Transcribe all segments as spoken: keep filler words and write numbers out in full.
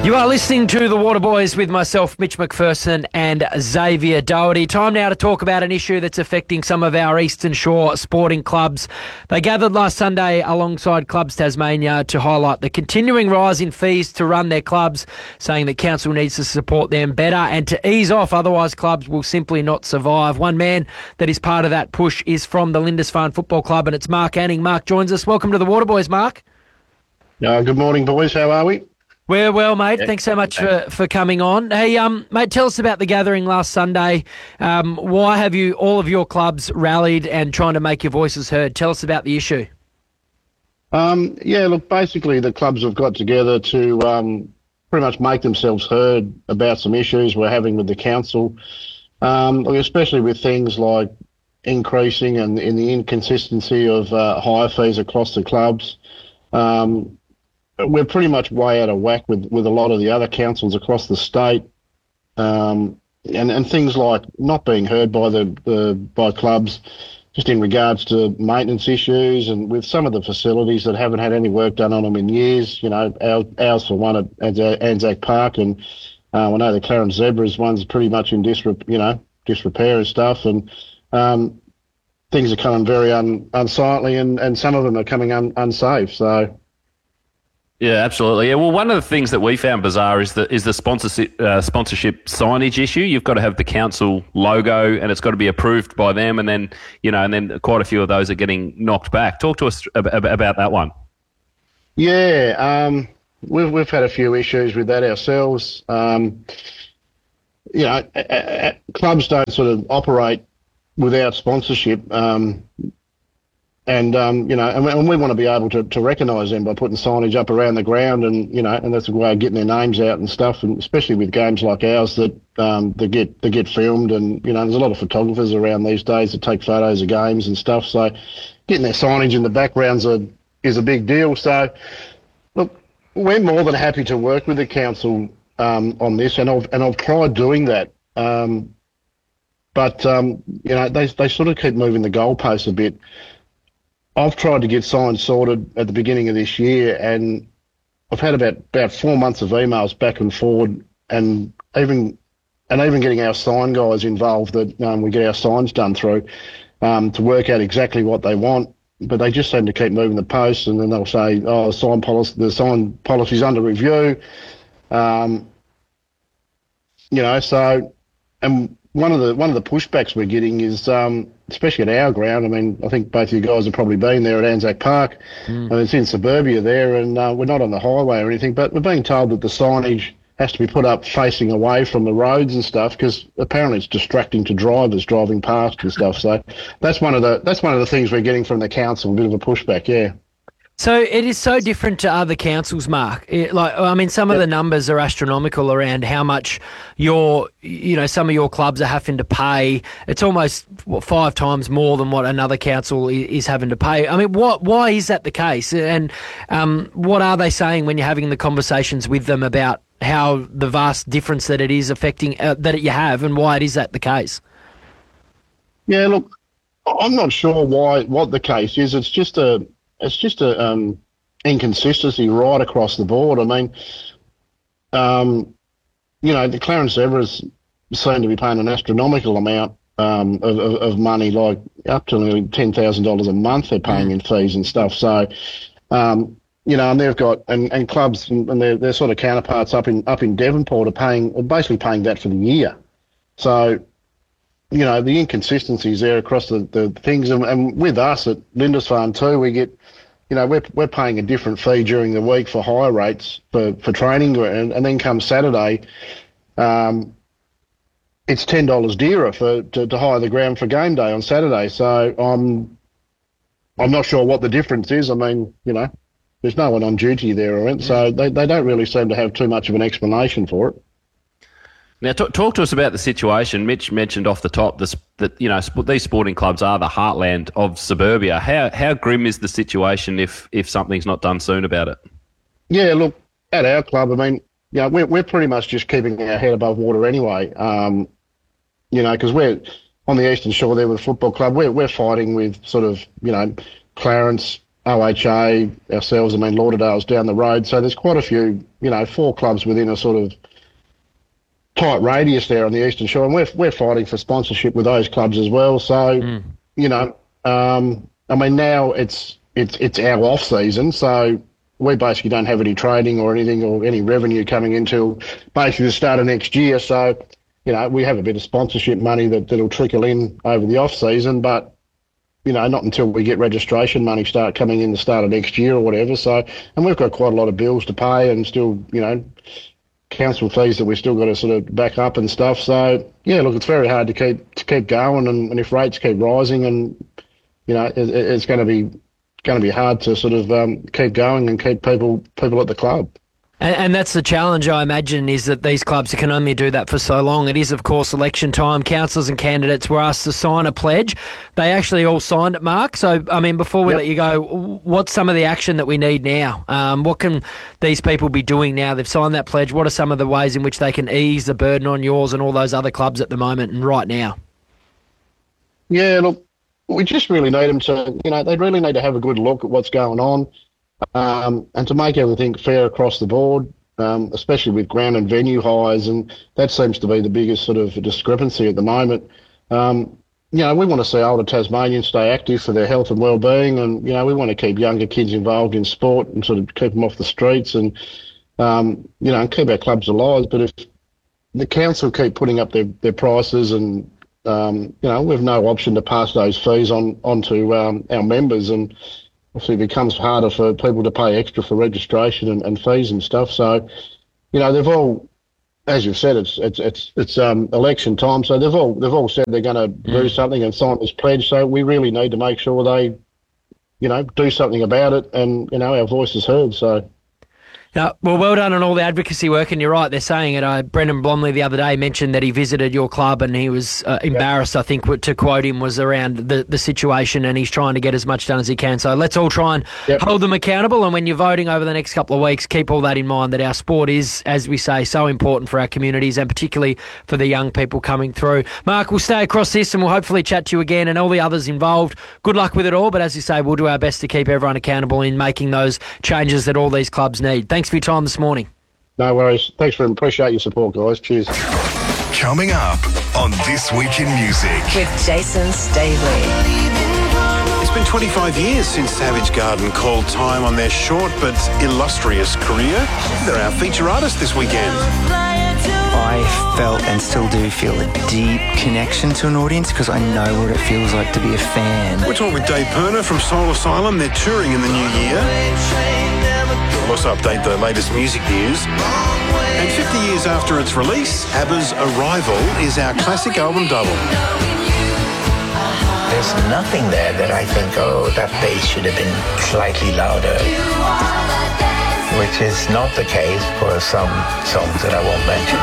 You are listening to The Waterboys with myself, Mitch McPherson and Xavier Doherty. Time now to talk about an issue that's affecting some of our Eastern Shore sporting clubs. They gathered last Sunday alongside Clubs Tasmania to highlight the continuing rise in fees to run their clubs, saying that council needs to support them better and to ease off, otherwise clubs will simply not survive. One man that is part of that push is from the Lindisfarne Football Club, and it's Mark Anning. Mark joins us. Welcome to The Waterboys, Mark. Uh, good morning, boys. How are we? We're well, mate. Yeah. Thanks so much for, for coming on. Hey, um, mate, tell us about the gathering last Sunday. Um, why have you all of your clubs rallied and trying to make your voices heard? Tell us about the issue. Um, yeah, look, basically the clubs have got together to um, pretty much make themselves heard about some issues we're having with the council, um, especially with things like increasing and in the inconsistency of uh, higher fees across the clubs. Um, We're pretty much way out of whack with, with a lot of the other councils across the state, um, and and things like not being heard by the, the by clubs, just in regards to maintenance issues and with some of the facilities that haven't had any work done on them in years. You know, our, ours for one at Anzac Park, and uh, I know the Clarence Zebras one's pretty much in disre- you know disrepair and stuff, and um, things are coming very un, unsightly, and, and some of them are coming un, unsafe. So. Yeah, absolutely. Yeah, well, one of the things that we found bizarre is the is the sponsorship uh, sponsorship signage issue. You've got to have the council logo, and it's got to be approved by them, and then you know, and then quite a few of those are getting knocked back. Talk to us ab- ab- about that one. Yeah, um, we've we've had a few issues with that ourselves. Um, you know, a- a- a- clubs don't sort of operate without sponsorship. Um, And, um, you know, and we, and we want to be able to, to recognise them by putting signage up around the ground, and, you know, and that's a way of getting their names out and stuff, and especially with games like ours that um, that get that get filmed, and, you know, there's a lot of photographers around these days that take photos of games and stuff, so getting their signage in the backgrounds are, is a big deal. So, look, we're more than happy to work with the council um, on this, and I've, and I've tried doing that. Um, but, um, you know, they they sort of keep moving the goalposts a bit. I've tried to get signs sorted at the beginning of this year, and I've had about, about four months of emails back and forward, and even and even getting our sign guys involved that um, we get our signs done through um, to work out exactly what they want. But they just seem to keep moving the posts, and then they'll say, "Oh, the sign policy, the sign policy's under review." Um, you know, so and. One of the one of the pushbacks we're getting is, um, especially at our ground. I mean, I think both of you guys have probably been there at Anzac Park. Mm. And it's in suburbia there, and uh, we're not on the highway or anything, but we're being told that the signage has to be put up facing away from the roads and stuff, because apparently it's distracting to drivers driving past and stuff. So that's one of the that's one of the things we're getting from the council, a bit of a pushback, yeah. So it is so different to other councils, Mark. It, like, I mean, some of yep. the numbers are astronomical around how much your, you know, some of your clubs are having to pay. It's almost what, five times more than what another council is having to pay. I mean, what? Why is that the case? And um, what are they saying when you're having the conversations with them about how the vast difference that it is affecting uh, that you have, and why it is that the case? Yeah, look, I'm not sure why what the case is. It's just a It's just a um, inconsistency right across the board. I mean, um, you know, the Clarence Zebras seem to be paying an astronomical amount um, of, of, of money, like up to nearly ten thousand dollars a month they're paying in fees and stuff. So, um, you know, and they've got, and, and clubs and, and their, their sort of counterparts up in up in Devonport are paying, are basically paying that for the year. So, you know, the inconsistencies there across the, the things, and, and with us at Lindisfarne too, we get, you know, we're we're paying a different fee during the week for higher rates for, for training, and, and then come Saturday, um, it's ten dollars dearer for to, to hire the ground for game day on Saturday. So I'm I'm not sure what the difference is. I mean, you know, there's no one on duty there, or so they they don't really seem to have too much of an explanation for it. Now, t- talk to us about the situation. Mitch mentioned off the top this, that you know sp- these sporting clubs are the heartland of suburbia. How how grim is the situation if if something's not done soon about it? Yeah, look, at our club, I mean, you know, we're we're pretty much just keeping our head above water anyway. Um, you know, because we're on the Eastern Shore there with the football club. We're we're fighting with sort of you know Clarence, O H A, ourselves, I mean, Lauderdale's down the road. So there's quite a few, you know, four clubs within a sort of tight radius there on the Eastern Shore, and we're we're fighting for sponsorship with those clubs as well. So, mm. you know, um, I mean, now it's it's it's our off season, so we basically don't have any trading or anything or any revenue coming into basically the start of next year. So, you know, we have a bit of sponsorship money that that'll trickle in over the off season, but you know, not until we get registration money start coming in the start of next year or whatever. So, and we've got quite a lot of bills to pay and still, you know, council fees that we've still got to sort of back up and stuff. So yeah, look, it's very hard to keep to keep going, and, and if rates keep rising, and you know, it, it's going to be going to be hard to sort of um, keep going and keep people people at the club. And, and that's the challenge, I imagine, is that these clubs can only do that for so long. It is, of course, election time. Councillors and candidates were asked to sign a pledge. They actually all signed it, Mark. So, I mean, before we yep. let you go, what's some of the action that we need now? Um, what can these people be doing now? They've signed that pledge. What are some of the ways in which they can ease the burden on yours and all those other clubs at the moment and right now? Yeah, look, we just really need them to, you know, they really need to have a good look at what's going on. Um, and to make everything fair across the board, um, especially with ground and venue hires, and that seems to be the biggest sort of discrepancy at the moment. Um, you know, we want to see older Tasmanians stay active for their health and well-being, and, you know, we want to keep younger kids involved in sport and sort of keep them off the streets and, um, you know, and keep our clubs alive. But if the council keep putting up their, their prices and, um, you know, we've no option to pass those fees on, on to um, our members, and obviously it becomes harder for people to pay extra for registration and, and fees and stuff. So, you know, they've all, as you've said, it's it's it's it's um, election time. So they've all they've all said they're going to mm. do something and sign this pledge. So we really need to make sure they, you know, do something about it, and you know, our voice is heard. So. No, well, well done on all the advocacy work, and you're right, they're saying it. Uh, Brendan Blomley the other day mentioned that he visited your club and he was uh, embarrassed, yep. I think, to quote him, was around the, the situation, and he's trying to get as much done as he can. So let's all try and yep. hold them accountable, and when you're voting over the next couple of weeks, keep all that in mind, that our sport is, as we say, so important for our communities and particularly for the young people coming through. Mark, we'll stay across this and we'll hopefully chat to you again, and all the others involved. Good luck with it all, but as you say, we'll do our best to keep everyone accountable in making those changes that all these clubs need. Thanks for your time this morning. No worries. Thanks for appreciate your support, guys. Cheers. Coming up on This Week in Music with Jason Stavely. It's been twenty-five years since Savage Garden called time on their short but illustrious career. They're our feature artist this weekend. I felt and still do feel a deep connection to an audience because I know what it feels like to be a fan. We're talking with Dave Perner from Soul Asylum. They're touring in the new year. We'll also update the latest music news. And fifty years after its release, ABBA's Arrival is our classic album double. There's nothing there that I think, oh, that bass should have been slightly louder. Which is not the case for some songs that I won't mention.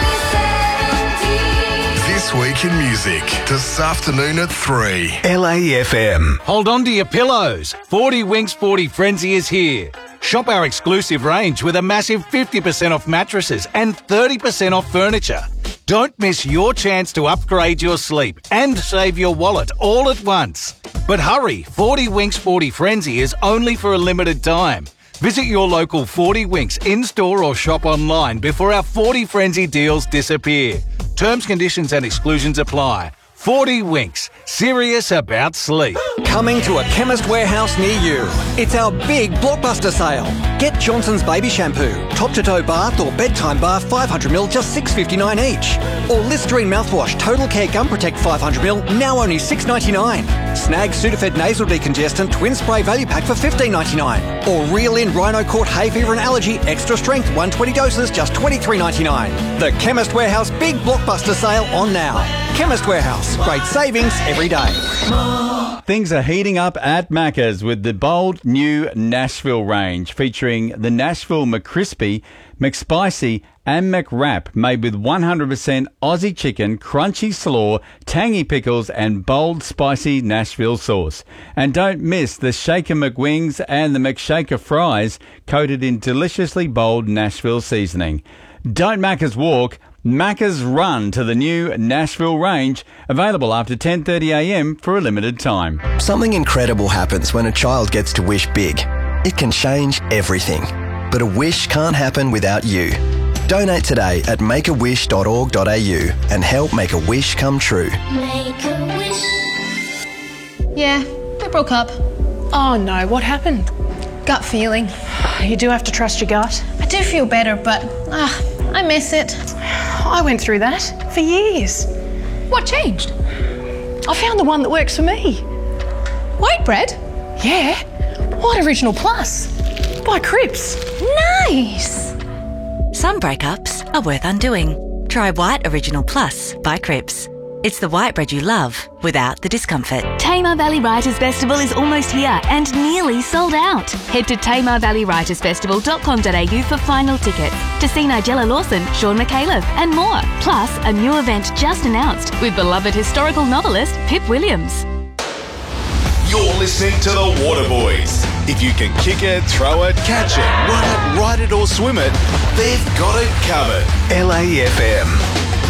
This Week in Music, this afternoon at three. L A F M. Hold on to your pillows. forty Winks forty Frenzy is here. Shop our exclusive range with a massive fifty percent off mattresses and thirty percent off furniture. Don't miss your chance to upgrade your sleep and save your wallet all at once. But hurry, forty Winks forty Frenzy is only for a limited time. Visit your local forty Winks in-store or shop online before our forty Frenzy deals disappear. Terms, conditions and exclusions apply. forty Winks, serious about sleep. Coming to a Chemist Warehouse near you. It's our big blockbuster sale. Get Johnson's Baby Shampoo, top-to-toe bath or bedtime bath five hundred milliliters, just six dollars fifty-nine each. Or Listerine mouthwash, Total Care Gum Protect five hundred milliliters, now only six dollars ninety-nine. Snag Sudafed Nasal Decongestant Twin Spray Value Pack for fifteen dollars ninety-nine. Or Reel In Rhino Court Hay Fever and Allergy Extra Strength one hundred twenty doses, just twenty-three dollars ninety-nine. The Chemist Warehouse big blockbuster sale on now. Chemist Warehouse, great savings every day. Things are heating up at Macca's with the bold new Nashville range featuring the Nashville McCrispy, McSpicy and McWrap made with one hundred percent Aussie chicken, crunchy slaw, tangy pickles and bold spicy Nashville sauce. And don't miss the Shaker McWings and the McShaker fries coated in deliciously bold Nashville seasoning. Don't Macca's walk, Macca's run to the new Nashville range, available after ten thirty a m for a limited time. Something incredible happens when a child gets to wish big. It can change everything. But a wish can't happen without you. Donate today at make a wish dot org dot a u and help make a wish come true. Make a wish. Yeah, they broke up. Oh no, what happened? Gut feeling. You do have to trust your gut. I do feel better, but ah, I miss it. I went through that for years. What changed? I found the one that works for me. White bread? Yeah. White Original Plus. By Cripps. Nice. Some breakups are worth undoing. Try White Original Plus by Cripps. It's the white bread you love without the discomfort. Tamar Valley Writers Festival is almost here and nearly sold out. Head to tamar valley writers festival dot com dot a u for final tickets to see Nigella Lawson, Sean McAuliffe and more. Plus, a new event just announced with beloved historical novelist Pip Williams. You're listening to the Waterboys. If you can kick it, throw it, catch it, run it, ride it or swim it, they've got it covered. L A F M.